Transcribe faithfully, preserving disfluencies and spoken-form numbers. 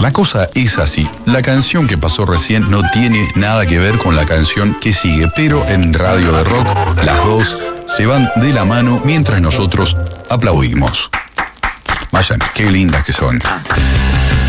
La cosa es así. La canción que pasó recién no tiene nada que ver con la canción que sigue, pero en Radio de Rock las dos se van de la mano mientras nosotros aplaudimos. Vayan, qué lindas que son.